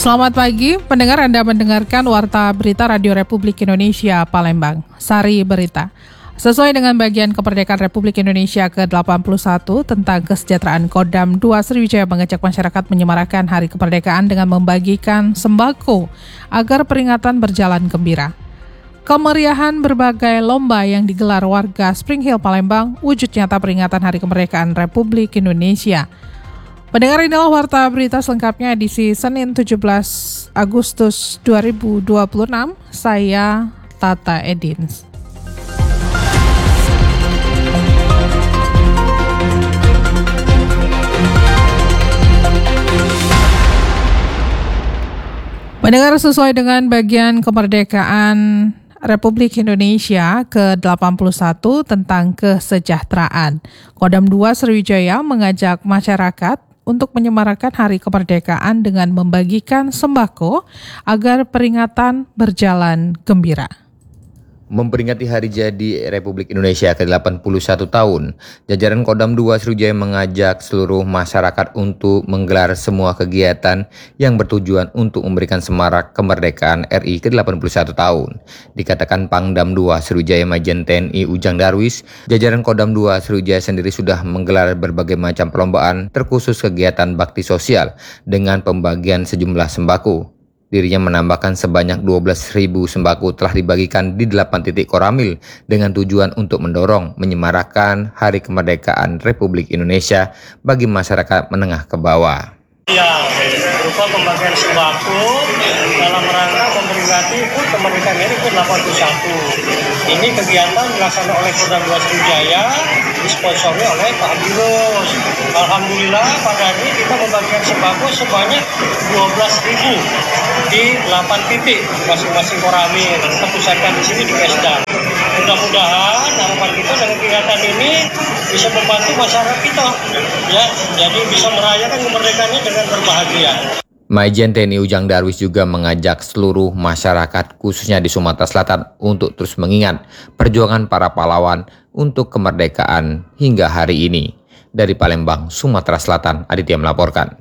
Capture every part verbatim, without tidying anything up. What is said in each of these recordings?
Selamat pagi, pendengar. Anda mendengarkan Warta Berita Radio Republik Indonesia Palembang, Sari Berita. Sesuai dengan bagian kemerdekaan Republik Indonesia ke delapan puluh satu tentang kesejahteraan, Kodam dua Sriwijaya mengajak masyarakat menyemarakan Hari Kemerdekaan dengan membagikan sembako agar peringatan berjalan gembira. Kemeriahan berbagai lomba yang digelar warga Spring Hill Palembang wujud nyata peringatan Hari Kemerdekaan Republik Indonesia. Pendengar, inilah Warta Berita selengkapnya edisi Senin tujuh belas Agustus dua ribu dua puluh enam. Saya Tata Edins. Pendengar, sesuai dengan bagian kemerdekaan Republik Indonesia ke delapan puluh satu tentang kesejahteraan, Kodam dua Sriwijaya mengajak masyarakat untuk menyemarakan Hari Kemerdekaan dengan membagikan sembako agar peringatan berjalan gembira. Memperingati hari jadi Republik Indonesia ke delapan puluh satu tahun, jajaran Kodam dua Sriwijaya mengajak seluruh masyarakat untuk menggelar semua kegiatan yang bertujuan untuk memberikan semarak kemerdekaan R I ke delapan puluh satu tahun. Dikatakan Pangdam dua Sriwijaya Majen T N I Ujang Darwis, jajaran Kodam dua Sriwijaya sendiri sudah menggelar berbagai macam perlombaan, terkhusus kegiatan bakti sosial dengan pembagian sejumlah sembako. Dirinya menambahkan sebanyak dua belas ribu sembako telah dibagikan di delapan titik koramil dengan tujuan untuk mendorong menyemarakan Hari Kemerdekaan Republik Indonesia bagi masyarakat menengah ke bawah. Ya, berupa pembagian sembako dalam rangka memperingati H U T Kemerdekaan R I ke delapan puluh satu. Ini kegiatan dilaksanakan oleh Kodam dua Sriwijaya, disponsori oleh Pak Dirus. Alhamdulillah pada hari ini kita membagikan sembako sebanyak dua belas ribu di delapan titik masing-masing koramil, terpusatkan di sini di Kesda. Mudah-mudahan harapan kita dengan kegiatan ini bisa membantu masyarakat kita, ya, jadi bisa merayakan kemerdekaannya dengan berbahagia. Majen T N I Ujang Darwis juga mengajak seluruh masyarakat khususnya di Sumatera Selatan untuk terus mengingat perjuangan para pahlawan untuk kemerdekaan hingga hari ini. Dari Palembang, Sumatera Selatan, Aditya melaporkan.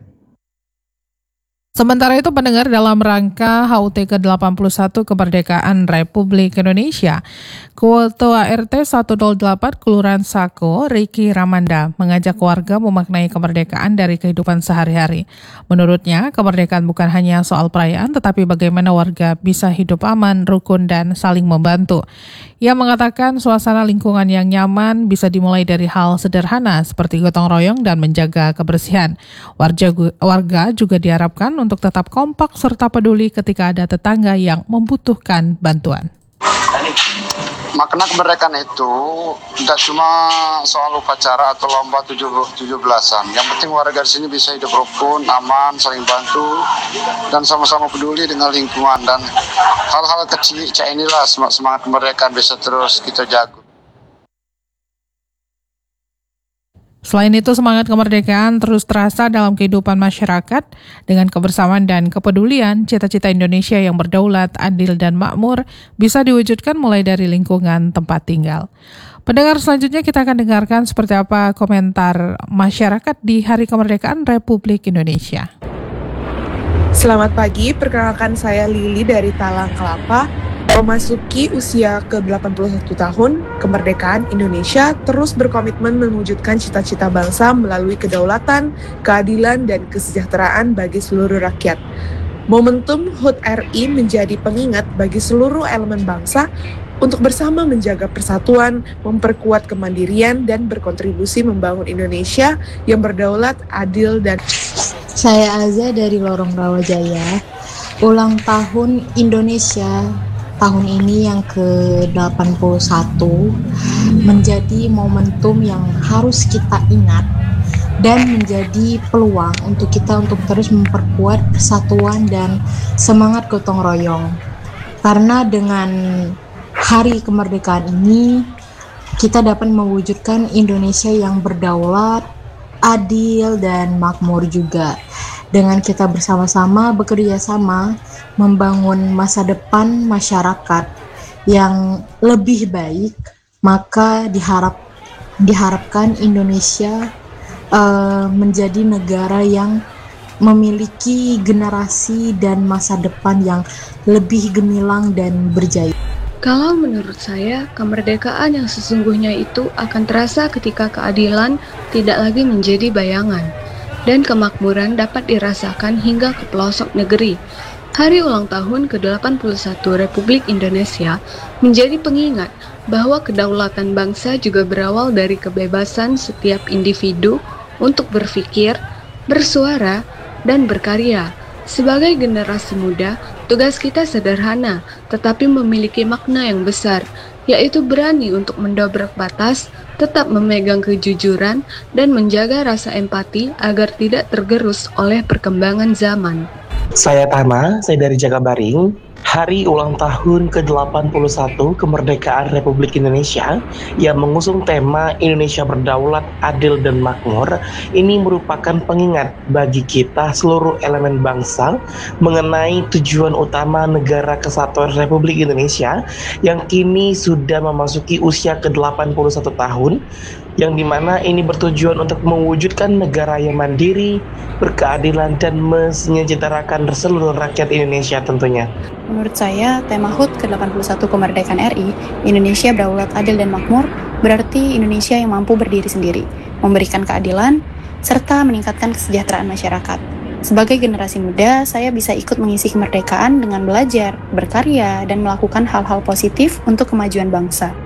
Sementara itu, pendengar, dalam rangka H U T ke delapan puluh satu Kemerdekaan Republik Indonesia, Ketua R T seratus delapan Kelurahan Sako, Riki Ramanda, mengajak warga memaknai kemerdekaan dari kehidupan sehari-hari. Menurutnya, kemerdekaan bukan hanya soal perayaan, tetapi bagaimana warga bisa hidup aman, rukun, dan saling membantu. Ia mengatakan suasana lingkungan yang nyaman bisa dimulai dari hal sederhana seperti gotong royong dan menjaga kebersihan. Warga, warga juga diharapkan untuk tetap kompak serta peduli ketika ada tetangga yang membutuhkan bantuan. Makna kemerdekaan itu tidak cuma soal upacara atau lomba tujuh belasan. Yang penting warga di sini bisa hidup rukun, aman, saling bantu, dan sama-sama peduli dengan lingkungan. Dan hal-hal kecil inilah semangat kemerdekaan bisa terus kita jaga. Selain itu, semangat kemerdekaan terus terasa dalam kehidupan masyarakat dengan kebersamaan dan kepedulian. Cita-cita Indonesia yang berdaulat, adil, dan makmur bisa diwujudkan mulai dari lingkungan tempat tinggal. Pendengar, selanjutnya kita akan dengarkan seperti apa komentar masyarakat di Hari Kemerdekaan Republik Indonesia. Selamat pagi, perkenalkan saya Lili dari Talang Kelapa. Memasuki usia ke delapan puluh satu tahun, kemerdekaan Indonesia terus berkomitmen mewujudkan cita-cita bangsa melalui kedaulatan, keadilan, dan kesejahteraan bagi seluruh rakyat. Momentum H U T R I menjadi pengingat bagi seluruh elemen bangsa untuk bersama menjaga persatuan, memperkuat kemandirian, dan berkontribusi membangun Indonesia yang berdaulat, adil, dan... Saya Aza dari Lorong Rawajaya. Ulang tahun Indonesia tahun ini yang ke delapan puluh satu menjadi momentum yang harus kita ingat dan menjadi peluang untuk kita untuk terus memperkuat persatuan dan semangat gotong royong. Karena dengan hari kemerdekaan ini kita dapat mewujudkan Indonesia yang berdaulat, adil, dan makmur juga. Dengan kita bersama-sama bekerja sama membangun masa depan masyarakat yang lebih baik, maka diharap diharapkan Indonesia uh, menjadi negara yang memiliki generasi dan masa depan yang lebih gemilang dan berjaya. Kalau menurut saya, kemerdekaan yang sesungguhnya itu akan terasa ketika keadilan tidak lagi menjadi bayangan, dan kemakmuran dapat dirasakan hingga ke pelosok negeri. Hari ulang tahun ke delapan puluh satu Republik Indonesia menjadi pengingat bahwa kedaulatan bangsa juga berawal dari kebebasan setiap individu untuk berpikir, bersuara, dan berkarya. Sebagai generasi muda, tugas kita sederhana tetapi memiliki makna yang besar, yaitu berani untuk mendobrak batas, tetap memegang kejujuran, dan menjaga rasa empati agar tidak tergerus oleh perkembangan zaman. Saya Tama, saya dari Jakabaring. Hari ulang tahun ke delapan puluh satu kemerdekaan Republik Indonesia yang mengusung tema Indonesia Berdaulat, Adil, dan Makmur ini merupakan pengingat bagi kita seluruh elemen bangsa mengenai tujuan utama Negara Kesatuan Republik Indonesia yang kini sudah memasuki usia ke delapan puluh satu tahun, yang dimana ini bertujuan untuk mewujudkan negara yang mandiri, berkeadilan, dan mensejahterakan seluruh rakyat Indonesia tentunya. Menurut saya, tema H U T ke delapan puluh satu kemerdekaan R I, Indonesia Berdaulat, Adil, dan Makmur, berarti Indonesia yang mampu berdiri sendiri, memberikan keadilan, serta meningkatkan kesejahteraan masyarakat. Sebagai generasi muda, saya bisa ikut mengisi kemerdekaan dengan belajar, berkarya, dan melakukan hal-hal positif untuk kemajuan bangsa.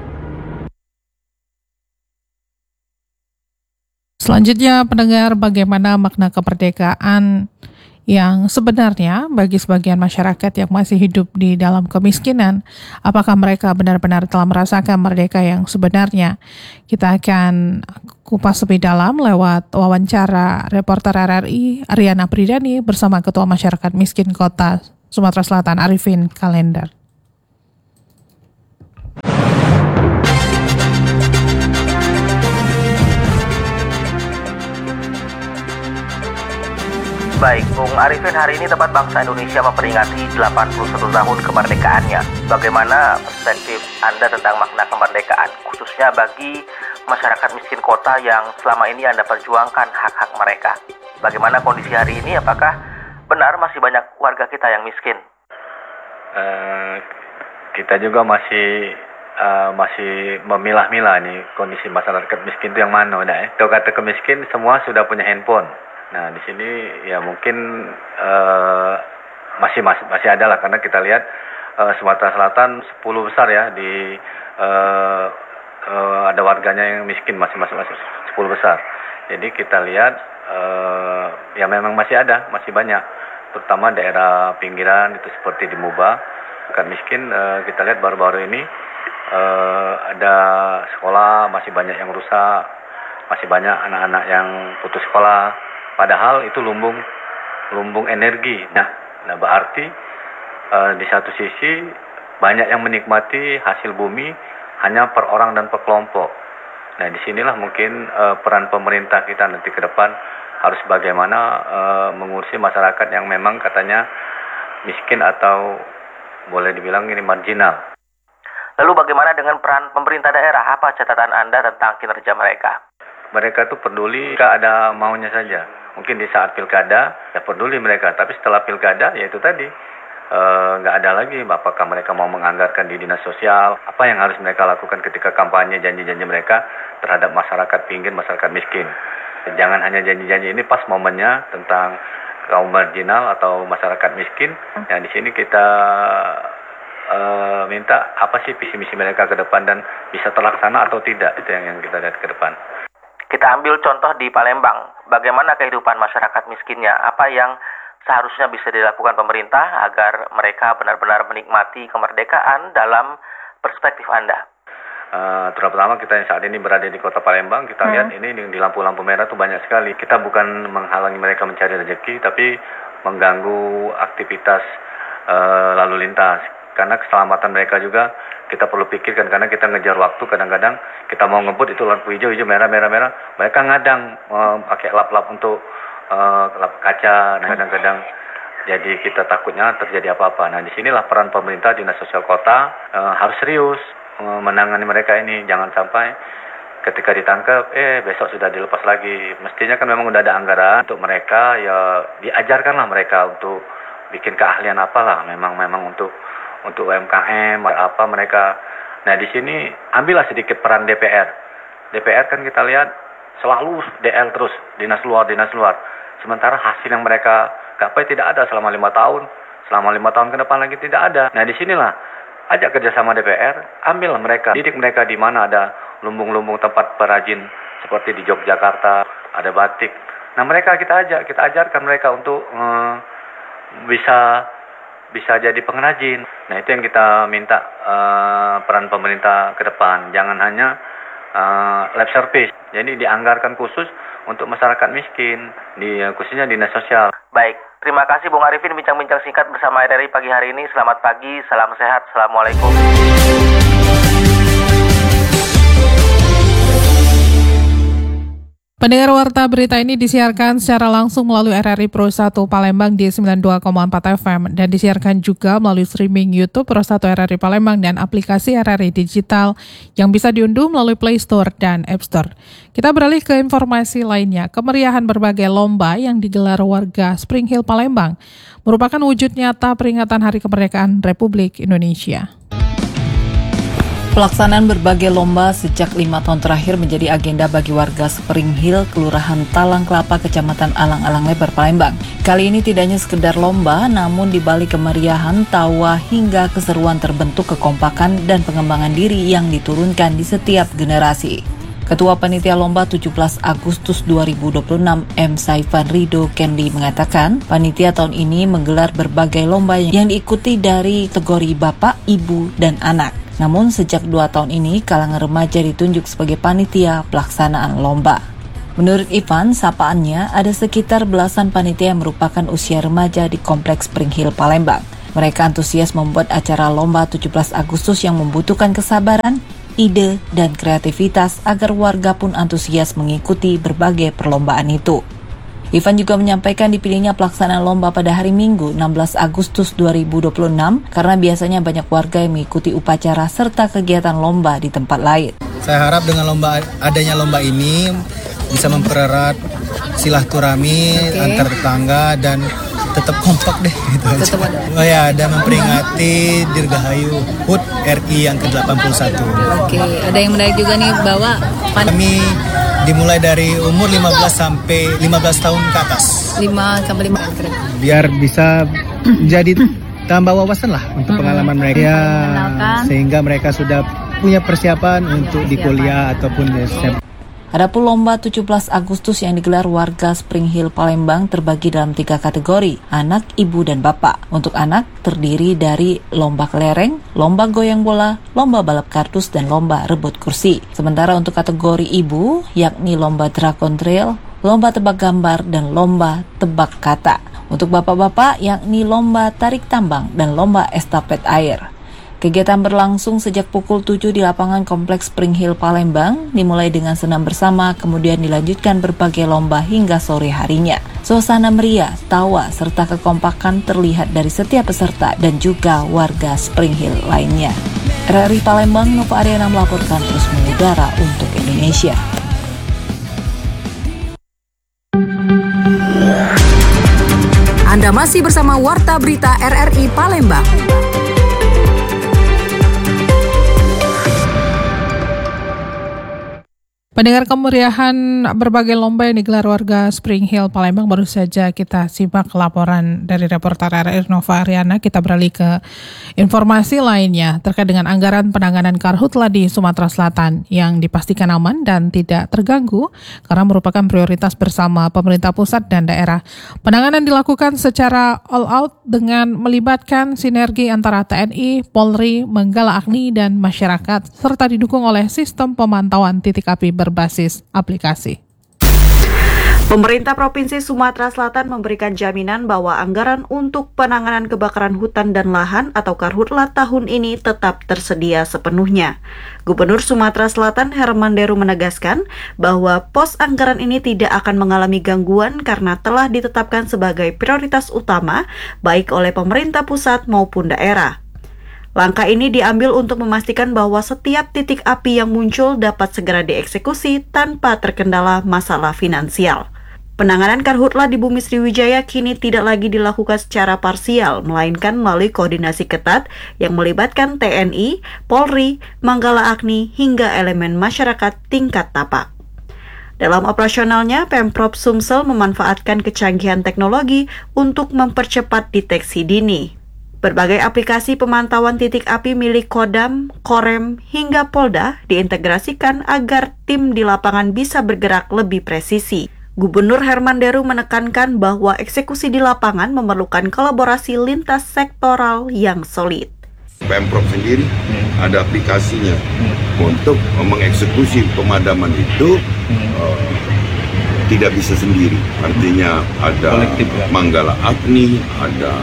Selanjutnya, pendengar, bagaimana makna kemerdekaan yang sebenarnya bagi sebagian masyarakat yang masih hidup di dalam kemiskinan? Apakah mereka benar-benar telah merasakan merdeka yang sebenarnya? Kita akan kupas lebih dalam lewat wawancara reporter R R I Ariana Pridani bersama Ketua Masyarakat Miskin Kota Sumatera Selatan Arifin Kalender. Baik, Bung Arifin, hari ini tempat bangsa Indonesia memperingati delapan puluh satu tahun kemerdekaannya. Bagaimana perspektif Anda tentang makna kemerdekaan, khususnya bagi masyarakat miskin kota yang selama ini Anda perjuangkan hak-hak mereka? Bagaimana kondisi hari ini? Apakah benar masih banyak warga kita yang miskin? Uh, kita juga masih uh, masih memilah-milah nih kondisi masyarakat miskin itu yang mana, dah, eh? Kalau kata kemiskin, semua sudah punya handphone. Nah, di sini ya mungkin uh, masih masih masih ada lah, karena kita lihat uh, Sumatera Selatan sepuluh besar ya, di uh, uh, ada warganya yang miskin masih masih masih sepuluh besar. Jadi kita lihat uh, ya memang masih ada, masih banyak, terutama daerah pinggiran itu seperti di Muba, kan miskin. Uh, kita lihat baru-baru ini uh, ada sekolah masih banyak yang rusak, masih banyak anak-anak yang putus sekolah. Padahal itu lumbung lumbung energi. Nah, nah berarti uh, di satu sisi banyak yang menikmati hasil bumi hanya per orang dan per kelompok. Nah, disinilah mungkin uh, peran pemerintah kita nanti ke depan harus bagaimana uh, mengurusi masyarakat yang memang katanya miskin atau boleh dibilang ini marginal. Lalu bagaimana dengan peran pemerintah daerah? Apa catatan Anda tentang kinerja mereka? Mereka tuh peduli jika ada maunya saja. Mungkin di saat pilkada ya peduli mereka, tapi setelah pilkada ya itu tadi nggak e, ada lagi. Apakah mereka mau menganggarkan di dinas sosial? Apa yang harus mereka lakukan ketika kampanye janji-janji mereka terhadap masyarakat pinggir, masyarakat miskin? Jangan hanya janji-janji ini pas momennya tentang kaum marginal atau masyarakat miskin. Yang di sini kita e, minta apa sih visi misi mereka ke depan dan bisa terlaksana atau tidak, itu yang, yang kita lihat ke depan. Kita ambil contoh di Palembang, bagaimana kehidupan masyarakat miskinnya, apa yang seharusnya bisa dilakukan pemerintah agar mereka benar-benar menikmati kemerdekaan dalam perspektif Anda? Uh, terutama kita yang saat ini berada di kota Palembang, kita hmm. lihat ini di lampu-lampu merah itu banyak sekali. Kita bukan menghalangi mereka mencari rezeki, tapi mengganggu aktivitas uh, lalu lintas. Karena keselamatan mereka juga kita perlu pikirkan, karena kita ngejar waktu, kadang-kadang kita mau ngebut itu lampu hijau, hijau, merah, merah, merah, mereka ngadang uh, pakai lap-lap untuk uh, lap kaca, nah, kadang-kadang jadi kita takutnya terjadi apa-apa. Nah, disinilah peran pemerintah, dinas sosial kota uh, harus serius uh, menangani mereka ini, jangan sampai ketika ditangkap, eh besok sudah dilepas lagi. Mestinya kan memang udah ada anggaran untuk mereka, ya diajarkanlah mereka untuk bikin keahlian apalah, memang memang untuk untuk U M K M apa mereka. Nah di sini ambillah sedikit peran D P R. D P R kan kita lihat selalu D L terus, dinas luar, dinas luar. Sementara hasil yang mereka gapai tidak ada selama lima tahun, selama lima tahun ke depan lagi tidak ada. Nah di sinilah ajak kerjasama D P R, ambil mereka, didik mereka di mana ada lumbung-lumbung tempat perajin seperti di Yogyakarta, ada batik. Nah mereka kita ajak, kita ajarkan mereka untuk uh, bisa bisa jadi pengrajin. Nah itu yang kita minta uh, peran pemerintah ke depan. Jangan hanya uh, lab service. Jadi dianggarkan khusus untuk masyarakat miskin, di khususnya dinas sosial. Baik, terima kasih Bung Arifin bincang-bincang singkat bersama R R I pagi hari ini. Selamat pagi, salam sehat, assalamualaikum. Pendengar Warta Berita ini disiarkan secara langsung melalui R R I Pro satu Palembang di sembilan puluh dua koma empat F M dan disiarkan juga melalui streaming YouTube Pro satu R R I Palembang dan aplikasi R R I Digital yang bisa diunduh melalui Play Store dan App Store. Kita beralih ke informasi lainnya. Kemeriahan berbagai lomba yang digelar warga Spring Hill Palembang merupakan wujud nyata peringatan Hari Kemerdekaan Republik Indonesia. Pelaksanaan berbagai lomba sejak lima tahun terakhir menjadi agenda bagi warga Spring Hill, Kelurahan Talang Kelapa, Kecamatan Alang-Alang Lebar, Palembang. Kali ini tidak hanya sekedar lomba, namun di balik kemeriahan, tawa, hingga keseruan terbentuk kekompakan dan pengembangan diri yang diturunkan di setiap generasi. Ketua Panitia Lomba tujuh belas Agustus dua ribu dua puluh enam, M. Saifan Rido Kendi mengatakan, panitia tahun ini menggelar berbagai lomba yang diikuti dari kategori bapak, ibu, dan anak. Namun sejak dua tahun ini, kalangan remaja ditunjuk sebagai panitia pelaksanaan lomba. Menurut Ivan, sapaannya ada sekitar belasan panitia yang merupakan usia remaja di Kompleks Spring Hill, Palembang. Mereka antusias membuat acara lomba tujuh belas Agustus yang membutuhkan kesabaran, ide, dan kreativitas agar warga pun antusias mengikuti berbagai perlombaan itu. Ivan juga menyampaikan dipilihnya pelaksanaan lomba pada hari Minggu enam belas Agustus dua ribu dua puluh enam karena biasanya banyak warga yang mengikuti upacara serta kegiatan lomba di tempat lain. Saya harap dengan lomba adanya lomba ini bisa mempererat silaturahmi okay. antar tetangga dan tetap kompak deh gitu aja. Oh ya, dan memperingati Dirgahayu H U T R I yang ke delapan puluh satu. Oke, okay. Ada yang menarik juga nih bahwa kami dimulai dari umur lima belas sampai lima belas tahun ke atas. lima sampai lima Biar bisa jadi tambah wawasan lah untuk hmm. pengalaman mereka ya, sehingga mereka sudah punya persiapan untuk di kuliah ataupun di S M A. Adapun lomba tujuh belas Agustus yang digelar warga Spring Hill Palembang terbagi dalam tiga kategori, anak, ibu, dan bapak. Untuk anak terdiri dari lomba kelereng, lomba goyang bola, lomba balap kardus, dan lomba rebut kursi. Sementara untuk kategori ibu, yakni lomba Dragon Trail, lomba tebak gambar, dan lomba tebak kata. Untuk bapak-bapak, yakni lomba tarik tambang dan lomba estafet air. Kegiatan berlangsung sejak pukul tujuh di lapangan Kompleks Spring Hill Palembang, dimulai dengan senam bersama, kemudian dilanjutkan berbagai lomba hingga sore harinya. Suasana meriah, tawa, serta kekompakan terlihat dari setiap peserta dan juga warga Spring Hill lainnya. R R I Palembang, Nova Ariana melaporkan terus mengudara untuk Indonesia. Anda masih bersama Warta Berita R R I Palembang. Pendengar, kemeriahan berbagai lomba yang digelar warga Spring Hill Palembang baru saja kita simak laporan dari reporter R R I Nova Ariana. Kita beralih ke informasi lainnya terkait dengan anggaran penanganan karhutla di Sumatera Selatan yang dipastikan aman dan tidak terganggu karena merupakan prioritas bersama pemerintah pusat dan daerah. Penanganan dilakukan secara all out dengan melibatkan sinergi antara T N I, Polri, Menggala Agni, dan masyarakat serta didukung oleh sistem pemantauan titik api berbasis aplikasi. Pemerintah Provinsi Sumatera Selatan memberikan jaminan bahwa anggaran untuk penanganan kebakaran hutan dan lahan atau Karhutla tahun ini tetap tersedia sepenuhnya. Gubernur Sumatera Selatan Herman Deru menegaskan bahwa pos anggaran ini tidak akan mengalami gangguan karena telah ditetapkan sebagai prioritas utama baik oleh pemerintah pusat maupun daerah. Langkah ini diambil untuk memastikan bahwa setiap titik api yang muncul dapat segera dieksekusi tanpa terkendala masalah finansial. Penanganan karhutla di Bumi Sriwijaya kini tidak lagi dilakukan secara parsial, melainkan melalui koordinasi ketat yang melibatkan T N I, Polri, Manggala Agni, hingga elemen masyarakat tingkat tapak. Dalam operasionalnya, Pemprov Sumsel memanfaatkan kecanggihan teknologi untuk mempercepat deteksi dini. Berbagai aplikasi pemantauan titik api milik Kodam, Korem, hingga Polda diintegrasikan agar tim di lapangan bisa bergerak lebih presisi. Gubernur Herman Deru menekankan bahwa eksekusi di lapangan memerlukan kolaborasi lintas sektoral yang solid. Pemprov sendiri ada aplikasinya untuk mengeksekusi pemadaman itu uh, tidak bisa sendiri. Artinya ada Manggala Agni, ada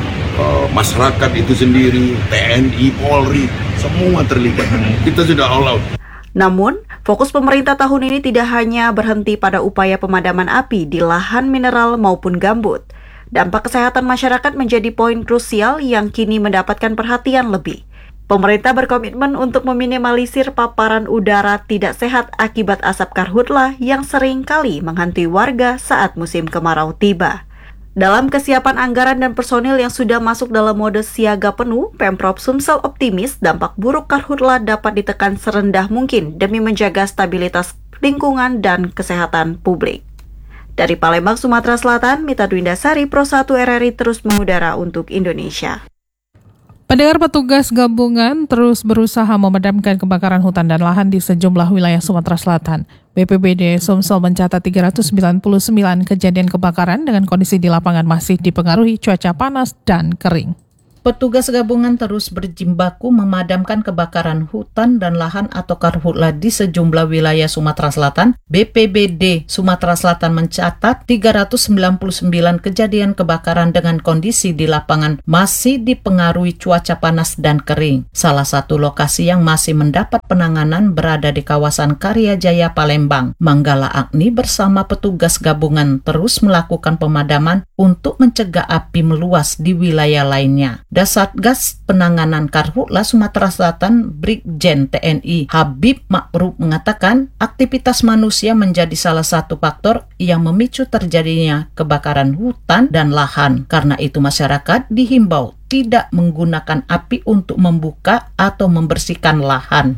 uh, masyarakat itu sendiri, T N I, Polri, semua terlibat. Kita sudah all out. Namun, fokus pemerintah tahun ini tidak hanya berhenti pada upaya pemadaman api di lahan mineral maupun gambut. Dampak kesehatan masyarakat menjadi poin krusial yang kini mendapatkan perhatian lebih. Pemerintah berkomitmen untuk meminimalisir paparan udara tidak sehat akibat asap karhutla yang sering kali menghantui warga saat musim kemarau tiba. Dalam kesiapan anggaran dan personil yang sudah masuk dalam mode siaga penuh, Pemprov Sumsel optimis dampak buruk karhutla dapat ditekan serendah mungkin demi menjaga stabilitas lingkungan dan kesehatan publik. Dari Palembang, Sumatera Selatan, Mita Dwindasari, Pro satu R R I terus mengudara untuk Indonesia. Pendengar, petugas gabungan terus berusaha memadamkan kebakaran hutan dan lahan di sejumlah wilayah Sumatera Selatan. B P B D Sumsel mencatat tiga ratus sembilan puluh sembilan kejadian kebakaran dengan kondisi di lapangan masih dipengaruhi cuaca panas dan kering. Petugas gabungan terus berjibaku memadamkan kebakaran hutan dan lahan atau karhutla di sejumlah wilayah Sumatera Selatan. B P B D Sumatera Selatan mencatat tiga ratus sembilan puluh sembilan kejadian kebakaran dengan kondisi di lapangan masih dipengaruhi cuaca panas dan kering. Salah satu lokasi yang masih mendapat penanganan berada di kawasan Karya Jaya, Palembang. Manggala Agni bersama petugas gabungan terus melakukan pemadaman untuk mencegah api meluas di wilayah lainnya. Dasatgas Penanganan Karhutla Sumatera Selatan Brigjen T N I Habib Makruf mengatakan aktivitas manusia menjadi salah satu faktor yang memicu terjadinya kebakaran hutan dan lahan. Karena itu masyarakat dihimbau tidak menggunakan api untuk membuka atau membersihkan lahan.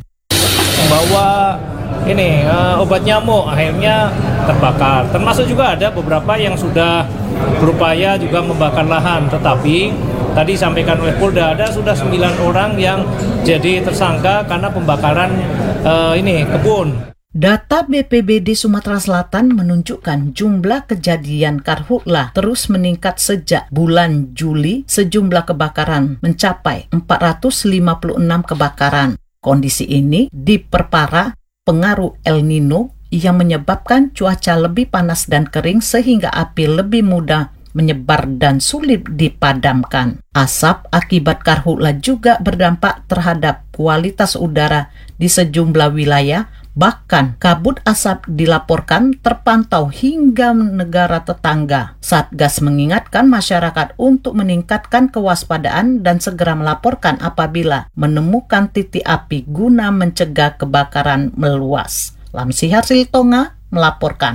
Bawa ini uh, obat nyamuk akhirnya terbakar. Termasuk juga ada beberapa yang sudah berupaya juga membakar lahan, tetapi tadi sampaikan oleh Polda ada sudah sembilan orang yang jadi tersangka karena pembakaran uh, ini kebun. Data B P B D Sumatera Selatan menunjukkan jumlah kejadian karhutla terus meningkat sejak bulan Juli. Sejumlah kebakaran mencapai empat ratus lima puluh enam kebakaran. Kondisi ini diperparah pengaruh El Nino yang menyebabkan cuaca lebih panas dan kering sehingga api lebih mudah menyebar dan sulit dipadamkan. Asap akibat karhutla juga berdampak terhadap kualitas udara di sejumlah wilayah. Bahkan kabut asap dilaporkan terpantau hingga negara tetangga. Satgas mengingatkan masyarakat untuk meningkatkan kewaspadaan dan segera melaporkan apabila menemukan titik api guna mencegah kebakaran meluas. Lamsi Harsiltonga melaporkan.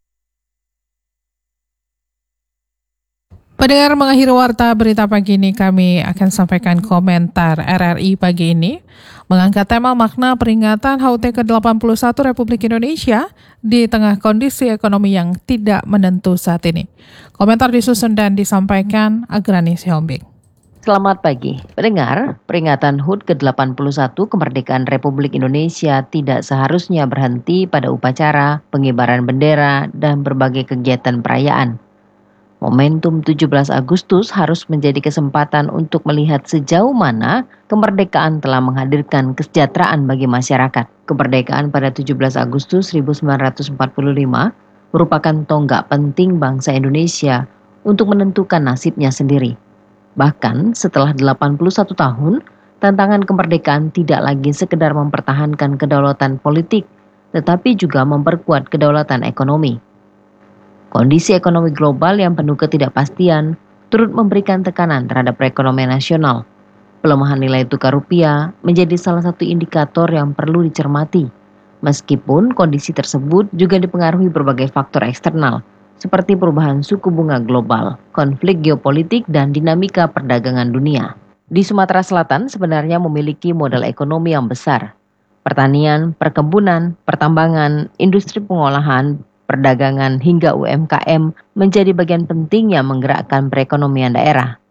Pendengar, mengakhiri warta berita pagi ini, kami akan sampaikan komentar R R I pagi ini mengangkat tema makna peringatan H U T ke delapan puluh satu Republik Indonesia di tengah kondisi ekonomi yang tidak menentu saat ini. Komentar disusun dan disampaikan Agrani Siombing. Selamat pagi, pendengar. Peringatan H U T ke delapan puluh satu kemerdekaan Republik Indonesia tidak seharusnya berhenti pada upacara, pengibaran bendera, dan berbagai kegiatan perayaan. Momentum tujuh belas Agustus harus menjadi kesempatan untuk melihat sejauh mana kemerdekaan telah menghadirkan kesejahteraan bagi masyarakat. Kemerdekaan pada tujuh belas Agustus seribu sembilan ratus empat puluh lima merupakan tonggak penting bangsa Indonesia untuk menentukan nasibnya sendiri. Bahkan setelah delapan puluh satu tahun, tantangan kemerdekaan tidak lagi sekedar mempertahankan kedaulatan politik, tetapi juga memperkuat kedaulatan ekonomi. Kondisi ekonomi global yang penuh ketidakpastian turut memberikan tekanan terhadap perekonomian nasional. Pelemahan nilai tukar rupiah menjadi salah satu indikator yang perlu dicermati, meskipun kondisi tersebut juga dipengaruhi berbagai faktor eksternal, seperti perubahan suku bunga global, konflik geopolitik, dan dinamika perdagangan dunia. Di Sumatera Selatan sebenarnya memiliki modal ekonomi yang besar. Pertanian, perkebunan, pertambangan, industri pengolahan, perdagangan, hingga U M K M menjadi bagian penting yang menggerakkan perekonomian daerah.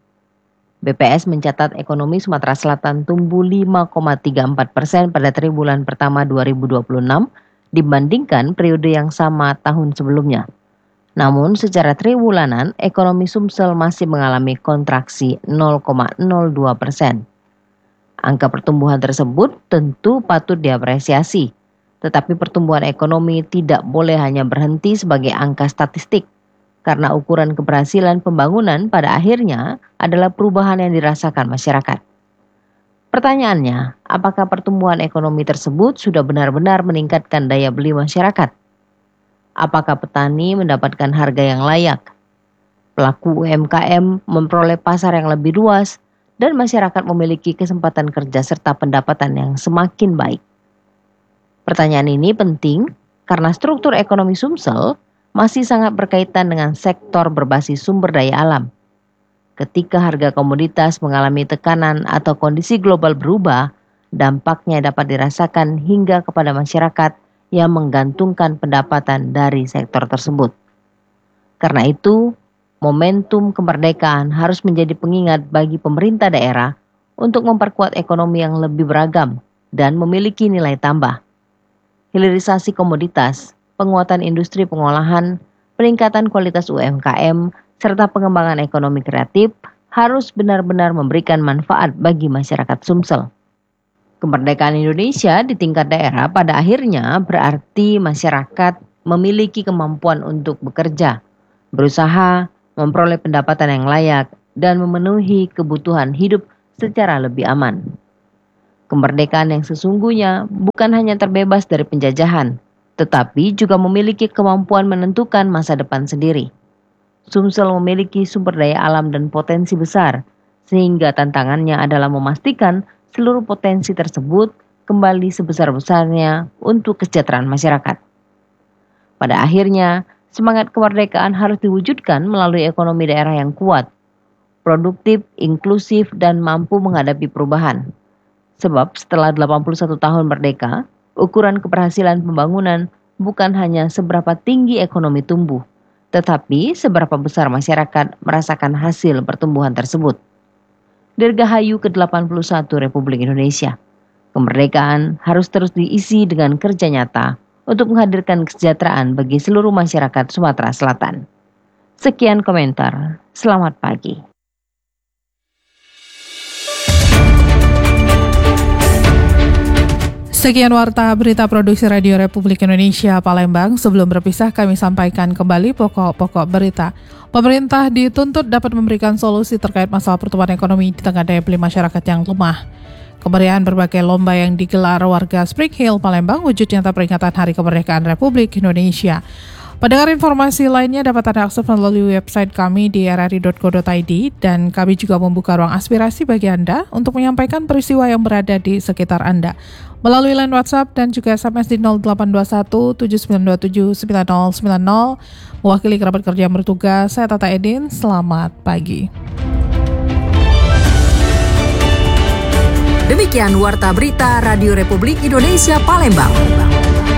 B P S mencatat ekonomi Sumatera Selatan tumbuh lima koma tiga empat persen pada triwulan pertama dua ribu dua puluh enam dibandingkan periode yang sama tahun sebelumnya. Namun secara triwulanan, ekonomi Sumsel masih mengalami kontraksi nol koma nol dua persen. Angka pertumbuhan tersebut tentu patut diapresiasi, tetapi pertumbuhan ekonomi tidak boleh hanya berhenti sebagai angka statistik, karena ukuran keberhasilan pembangunan pada akhirnya adalah perubahan yang dirasakan masyarakat. Pertanyaannya, apakah pertumbuhan ekonomi tersebut sudah benar-benar meningkatkan daya beli masyarakat? Apakah petani mendapatkan harga yang layak? Pelaku U M K M memperoleh pasar yang lebih luas, dan masyarakat memiliki kesempatan kerja serta pendapatan yang semakin baik. Pertanyaan ini penting karena struktur ekonomi Sumsel masih sangat berkaitan dengan sektor berbasis sumber daya alam. Ketika harga komoditas mengalami tekanan atau kondisi global berubah, dampaknya dapat dirasakan hingga kepada masyarakat yang menggantungkan pendapatan dari sektor tersebut. Karena itu, momentum kemerdekaan harus menjadi pengingat bagi pemerintah daerah untuk memperkuat ekonomi yang lebih beragam dan memiliki nilai tambah. Hilirisasi komoditas, penguatan industri pengolahan, peningkatan kualitas U M K M, serta pengembangan ekonomi kreatif harus benar-benar memberikan manfaat bagi masyarakat Sumsel. Kemerdekaan Indonesia di tingkat daerah pada akhirnya berarti masyarakat memiliki kemampuan untuk bekerja, berusaha, memperoleh pendapatan yang layak, dan memenuhi kebutuhan hidup secara lebih aman. Kemerdekaan yang sesungguhnya bukan hanya terbebas dari penjajahan, tetapi juga memiliki kemampuan menentukan masa depan sendiri. Sumsel memiliki sumber daya alam dan potensi besar, sehingga tantangannya adalah memastikan seluruh potensi tersebut kembali sebesar-besarnya untuk kesejahteraan masyarakat. Pada akhirnya, semangat kemerdekaan harus diwujudkan melalui ekonomi daerah yang kuat, produktif, inklusif, dan mampu menghadapi perubahan. Sebab setelah delapan puluh satu tahun merdeka, ukuran keberhasilan pembangunan bukan hanya seberapa tinggi ekonomi tumbuh, tetapi seberapa besar masyarakat merasakan hasil pertumbuhan tersebut. Dirgahayu ke delapan puluh satu Republik Indonesia. Kemerdekaan harus terus diisi dengan kerja nyata untuk menghadirkan kesejahteraan bagi seluruh masyarakat Sumatera Selatan. Sekian komentar. Selamat pagi. Sekian warta berita produksi Radio Republik Indonesia Palembang. Sebelum berpisah, kami sampaikan kembali pokok-pokok berita. Pemerintah dituntut dapat memberikan solusi terkait masalah pertumbuhan ekonomi di tengah daya beli masyarakat yang lemah. Kemeriahan berbagai lomba yang digelar warga Spring Hill Palembang wujud nyata peringatan Hari Kemerdekaan Republik Indonesia. Pendengar informasi lainnya dapat Anda akses melalui website kami di r r i dot co dot i d dan kami juga membuka ruang aspirasi bagi Anda untuk menyampaikan peristiwa yang berada di sekitar Anda melalui line WhatsApp dan juga S M S di nol delapan dua satu tujuh sembilan dua tujuh sembilan nol sembilan nol. Mewakili kerabat kerja yang bertugas, saya Tata Edin, selamat pagi. Demikian Warta Berita Radio Republik Indonesia Palembang.